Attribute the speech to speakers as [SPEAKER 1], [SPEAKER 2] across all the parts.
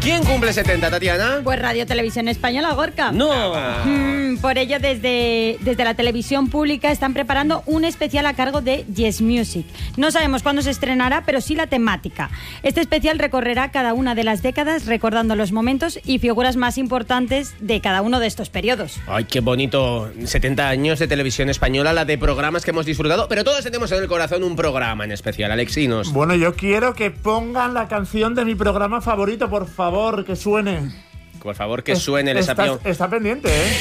[SPEAKER 1] ¿Quién cumple 70, Tatiana?
[SPEAKER 2] Pues Radio Televisión Española, Gorka.
[SPEAKER 1] No.
[SPEAKER 2] Por ello, desde la televisión pública están preparando un especial a cargo de Yes Music. No sabemos cuándo se estrenará, pero sí la temática. Este especial recorrerá cada una de las décadas, recordando los momentos y figuras más importantes de cada uno de estos periodos.
[SPEAKER 1] Ay, qué bonito. 70 años de televisión española, la de programas que hemos disfrutado, pero todos tenemos en el corazón un programa en especial, Alexinos.
[SPEAKER 3] Bueno, yo quiero que pongan la canción de mi programa favorito, por favor, que suene.
[SPEAKER 1] Por favor, que suene el sapión.
[SPEAKER 3] Está pendiente, ¿eh?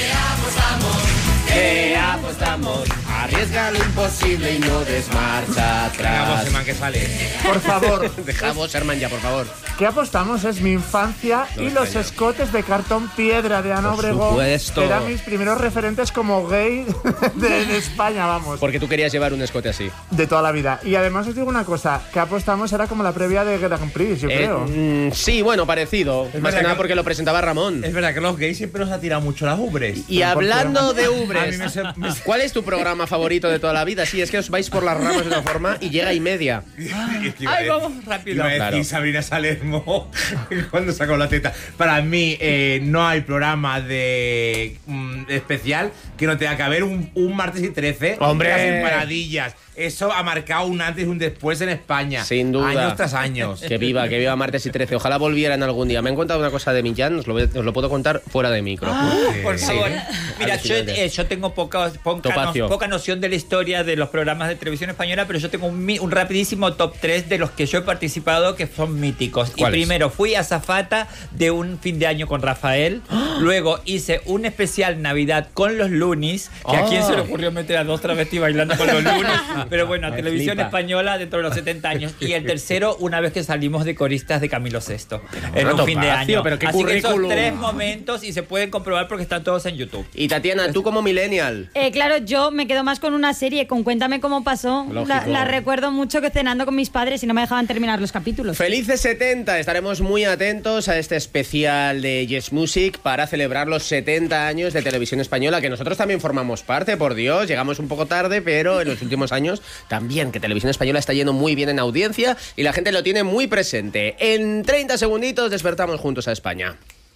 [SPEAKER 1] Que apostamos, arriesga lo imposible y no des marcha atrás.
[SPEAKER 4] Herman, que sale.
[SPEAKER 3] Por favor.
[SPEAKER 1] Dejamos, Herman, ya, por favor.
[SPEAKER 3] ¿Qué apostamos? Es mi infancia y los escotes de cartón piedra de Ana Obregón.
[SPEAKER 1] Supuesto.
[SPEAKER 3] Eran mis primeros referentes como gay de España, vamos.
[SPEAKER 1] Porque tú querías llevar un escote así.
[SPEAKER 3] De toda la vida. Y además os digo una cosa, ¿qué apostamos? Era como la previa de Grand Prix, yo creo.
[SPEAKER 1] Sí, bueno, parecido. Más que nada porque lo presentaba Ramón.
[SPEAKER 4] Es verdad que los gays siempre nos ha tirado mucho las ubres.
[SPEAKER 1] Y hablando de ubres, ¿cuál es tu programa favorito de toda la vida? Sí, es que os vais por las ramas de una forma y llega y media.
[SPEAKER 4] Ay, vamos rápido.
[SPEAKER 1] Claro.
[SPEAKER 4] Sabrina Salermo cuando sacó la teta. Para mí no hay programa de especial que no tenga que haber un martes y 13.
[SPEAKER 1] ¡Hombre!
[SPEAKER 4] Las empanadillas. Eso ha marcado un antes y un después en España.
[SPEAKER 1] Sin duda.
[SPEAKER 4] Años tras años.
[SPEAKER 1] Que viva martes y 13. Ojalá volvieran algún día. Me han contado una cosa de Millán, os lo puedo contar fuera de micro.
[SPEAKER 5] Por favor. Mira, yo tengo poca noción de la historia de los programas de televisión española, pero yo tengo un rapidísimo top 3 de los que yo he participado que son míticos. Y primero fui azafata de un fin de año con Rafael. Luego hice un especial Navidad con los Lunis, que a quién se le ocurrió meter a dos travestis bailando con los Lunis. Pero bueno, televisión española dentro de los 70 años. Y el tercero, una vez que salimos de coristas de Camilo VI. En un fin de año.
[SPEAKER 1] Pero qué
[SPEAKER 5] así que esos
[SPEAKER 1] currículum.
[SPEAKER 5] 3 momentos y se pueden comprobar porque están todos en YouTube.
[SPEAKER 1] Y Tatiana, tú como millennial.
[SPEAKER 2] Claro, yo me quedo más con una serie, con Cuéntame cómo pasó. La recuerdo mucho que cenando con mis padres y no me dejaban terminar los capítulos.
[SPEAKER 1] Felices 70, estaremos muy atentos a este especial de Yes Music para celebrar los 70 años de televisión española, que nosotros también formamos parte, por Dios, llegamos un poco tarde, pero en los últimos años también, que televisión española está yendo muy bien en audiencia y la gente lo tiene muy presente. En 30 segunditos despertamos juntos a España.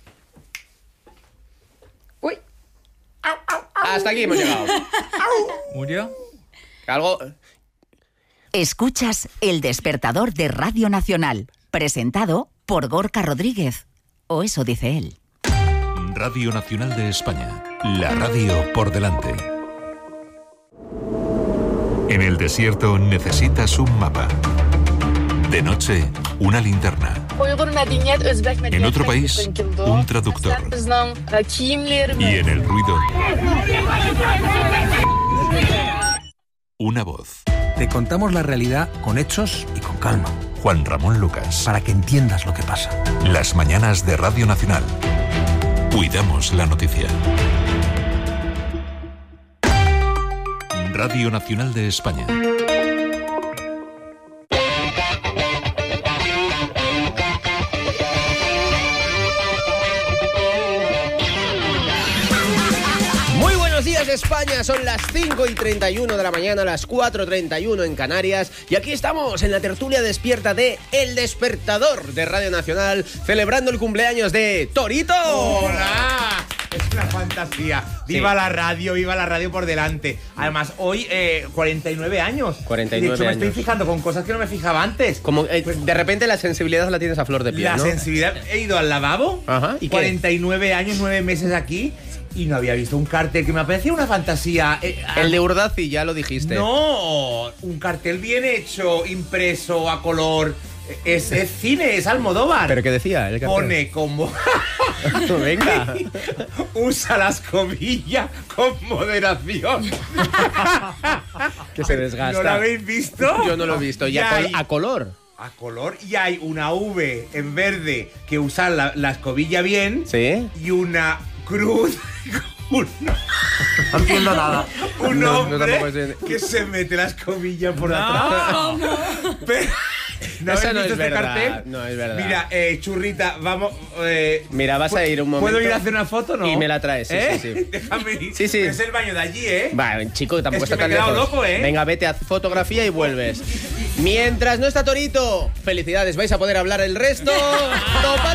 [SPEAKER 2] Uy.
[SPEAKER 1] Hasta aquí hemos llegado.
[SPEAKER 5] ¿Murió?
[SPEAKER 1] Algo...
[SPEAKER 6] Escuchas El Despertador de Radio Nacional, presentado por Gorka Rodríguez. O eso dice él.
[SPEAKER 7] Radio Nacional de España, la radio por delante. En el desierto necesitas un mapa. De noche, una linterna. En otro país, un traductor. Y en el ruido, una voz.
[SPEAKER 8] Te contamos la realidad con hechos y con calma.
[SPEAKER 7] Juan Ramón Lucas.
[SPEAKER 8] Para que entiendas lo que pasa.
[SPEAKER 7] Las mañanas de Radio Nacional. Cuidamos la noticia. Radio Nacional de España.
[SPEAKER 1] Muy buenos días, España, son las 5:31 de la mañana, las 4:31 en Canarias, y aquí estamos en la tertulia despierta de El Despertador de Radio Nacional, celebrando el cumpleaños de Torito.
[SPEAKER 4] ¡Hola! Es una fantasía. Viva la radio por delante. Además, hoy 49 años.
[SPEAKER 1] 49
[SPEAKER 4] de hecho,
[SPEAKER 1] años.
[SPEAKER 4] me estoy fijando con cosas que no me fijaba antes.
[SPEAKER 1] Como de repente la sensibilidad la tienes a flor de piel,
[SPEAKER 4] La
[SPEAKER 1] ¿no?
[SPEAKER 4] sensibilidad. He ido al lavabo.
[SPEAKER 1] Ajá, ¿y qué?
[SPEAKER 4] 49 años, 9 meses aquí. Y no había visto un cartel que me parecía una fantasía.
[SPEAKER 1] El de Urdaci, ya lo dijiste.
[SPEAKER 4] No, un cartel bien hecho, impreso a color. Es cine, es Almodóvar.
[SPEAKER 1] ¿Pero qué decía el cartel?
[SPEAKER 4] Pone como...
[SPEAKER 1] Venga.
[SPEAKER 4] Usa la escobilla con moderación.
[SPEAKER 1] Que se desgasta.
[SPEAKER 4] ¿No lo habéis visto?
[SPEAKER 1] Yo no lo he visto. ¿Y a color?
[SPEAKER 4] A color. Y hay una V en verde que usa la escobilla bien.
[SPEAKER 1] ¿Sí?
[SPEAKER 4] Y una cruz...
[SPEAKER 3] No entiendo nada.
[SPEAKER 4] Un hombre
[SPEAKER 1] tampoco
[SPEAKER 4] que se mete la escobilla por atrás. Pero... ¿No
[SPEAKER 1] Eso
[SPEAKER 4] habéis
[SPEAKER 1] no
[SPEAKER 4] visto
[SPEAKER 1] es
[SPEAKER 4] este
[SPEAKER 1] verdad.
[SPEAKER 4] cartel?
[SPEAKER 1] No es verdad.
[SPEAKER 4] Mira, Churrita, vamos...
[SPEAKER 1] Mira, vas a ir un momento.
[SPEAKER 4] ¿Puedo ir a hacer una foto o no?
[SPEAKER 1] Y me la traes, sí, sí.
[SPEAKER 4] Déjame ir.
[SPEAKER 1] Sí, sí.
[SPEAKER 4] Es el baño de allí, ¿eh?
[SPEAKER 1] Va, chico, que tampoco
[SPEAKER 4] Es que
[SPEAKER 1] está
[SPEAKER 4] me
[SPEAKER 1] tan
[SPEAKER 4] he quedado
[SPEAKER 1] lejos.
[SPEAKER 4] loco, ¿eh?
[SPEAKER 1] Venga, vete, haz fotografía y vuelves. Mientras no está Torito, felicidades, vais a poder hablar el resto.